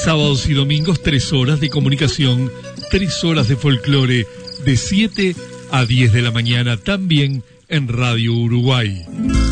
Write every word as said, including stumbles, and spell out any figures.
Sábados y domingos, tres horas de comunicación, tres horas de folclore, de siete a diez de la mañana, también en Radio Uruguay.